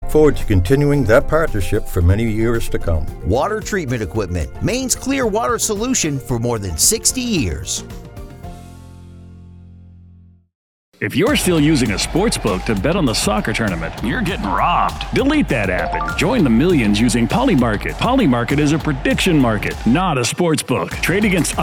forward to continuing that partnership for many years to come. Water treatment equipment, Maine's clear water solution for more than 60 years. If you're still using a sports book to bet on the soccer tournament, you're getting robbed. Delete that app and join the millions using Polymarket. Polymarket is a prediction market, not a sports book. Trade against